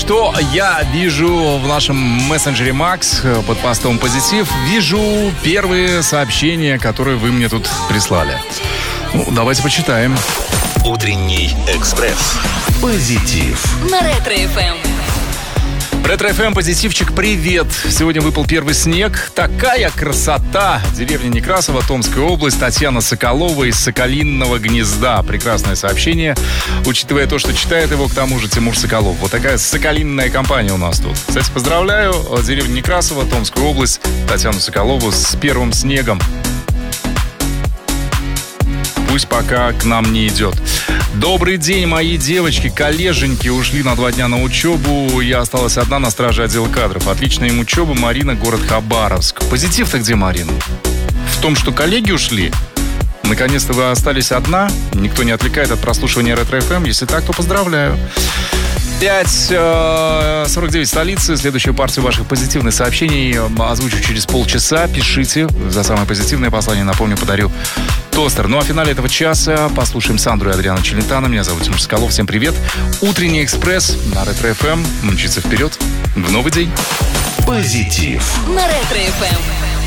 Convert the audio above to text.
что я вижу в нашем мессенджере Макс под постом «Позитив»? Вижу первые сообщения, которые вы мне тут прислали. Ну, давайте почитаем. Утренний экспресс. Позитив. На Ретро-ФМ. Ретро-ФМ, позитивчик, привет! Сегодня выпал первый снег. Такая красота! Деревня Некрасово, Томская область. Татьяна Соколова из Соколиного гнезда. Прекрасное сообщение, учитывая то, что читает его, к тому же, Тимур Соколов. Вот такая соколинная компания у нас тут. Кстати, поздравляю деревню Некрасово, Томскую область, Татьяну Соколову с первым снегом. Пусть пока к нам не идет. Добрый день, мои девочки, коллеженьки ушли на 2 дня на учебу. Я осталась одна на страже отдела кадров. Отличная им учеба. Марина, город Хабаровск. Позитив-то где, Марина? В том, что коллеги ушли? Наконец-то вы остались одна? Никто не отвлекает от прослушивания Ретро-ФМ? Если так, то поздравляю. 5:49 столицы. Следующую партию ваших позитивных сообщений озвучу через полчаса. Пишите за самое позитивное послание. Напомню, подарю тостер. Ну а в финале этого часа послушаем Сандру и Адриана Челентано. Меня зовут Тимур Соколов. Всем привет. Утренний экспресс на Ретро-ФМ. Мчится вперед в новый день. Позитив. На Ретро-ФМ.